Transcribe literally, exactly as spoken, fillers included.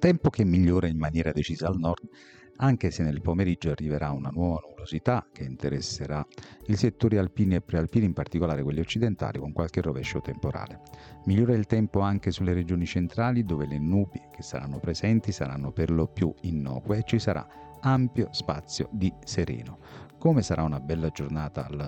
Tempo che migliora in maniera decisa al nord, anche se nel pomeriggio arriverà una nuova nuvolosità che interesserà i settori alpini e prealpini, in particolare quelli occidentali, con qualche rovescio temporale. Migliora il tempo anche sulle regioni centrali, dove le nubi che saranno presenti saranno per lo più innocue e ci sarà ampio spazio di sereno. Come sarà una bella giornata al